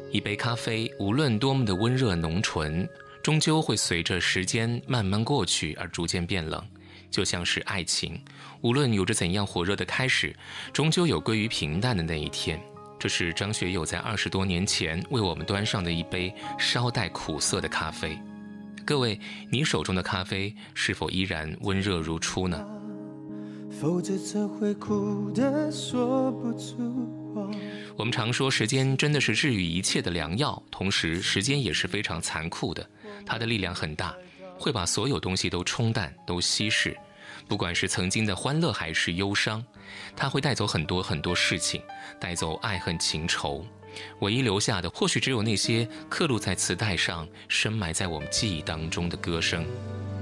一杯咖啡无论多么的温热浓醇，终究会随着时间慢慢过去而逐渐变冷，就像是爱情，无论有着怎样火热的开始，终究有归于平淡的那一天。这是张学友在20多年前为我们端上的一杯稍带苦涩的咖啡。各位，你手中的咖啡是否依然温热如初呢？ 否则这会苦得说不出话。 我们常说时间真的是治愈一切的良药，同时时间也是非常残酷的，它的力量很大，会把所有东西都冲淡，都稀释，不管是曾经的欢乐还是忧伤，它会带走很多很多事情，带走爱恨情仇，唯一留下的或许只有那些刻录在磁带上，深埋在我们记忆当中的歌声。